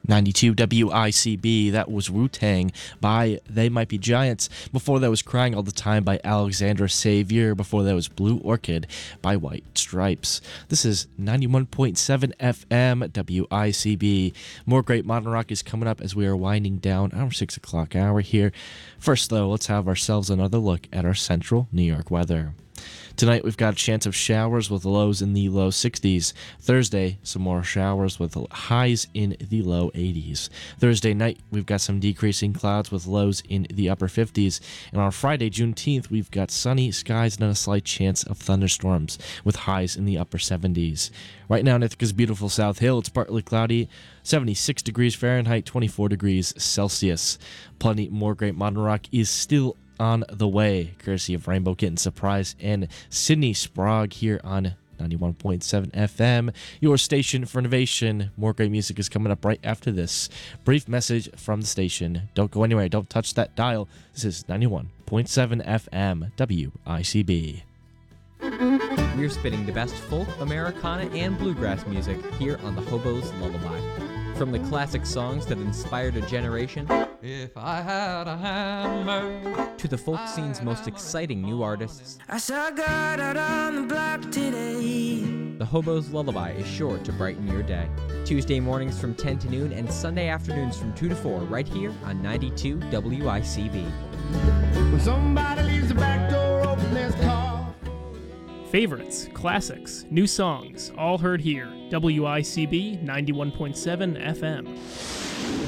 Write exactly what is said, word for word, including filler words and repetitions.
ninety-two W I C B, that was Wu-Tang by They Might Be Giants. Before that was Crying All the Time by Alexandra Savior. Before that was Blue Orchid by White Stripes. This is ninety-one point seven F M W I C B. More great modern rock is coming up as we are winding down our six o'clock hour here. First, though, let's have ourselves another look at our central New York weather. Tonight, we've got a chance of showers with lows in the low sixties. Thursday, some more showers with highs in the low eighties. Thursday night, we've got some decreasing clouds with lows in the upper fifties. And on Friday, Juneteenth, we've got sunny skies and a slight chance of thunderstorms with highs in the upper seventies. Right now in Ithaca's beautiful South Hill, it's partly cloudy, seventy-six degrees Fahrenheit, twenty-four degrees Celsius. Plenty more great modern rock is still on the way, courtesy of Rainbow Kitten Surprise and Sydney Sprague here on ninety-one point seven F M, your station for innovation. More great music is coming up right after this brief message from the station. Don't go anywhere, don't touch that dial. This is ninety-one point seven F M W I C B. We're spinning the best folk, Americana, and bluegrass music here on the Hobo's Lullaby. From the classic songs that inspired a generation, if I had a hammer, to the folk scene's most exciting new artists, I saw God out on the block today. the Hobo's Lullaby is sure to brighten your day. Tuesday mornings from ten to noon and Sunday afternoons from two to four right here on ninety-two W I C B. When somebody leaves the back door open, there's car. Favorites, classics, new songs, all heard here. W I C B ninety-one point seven F M.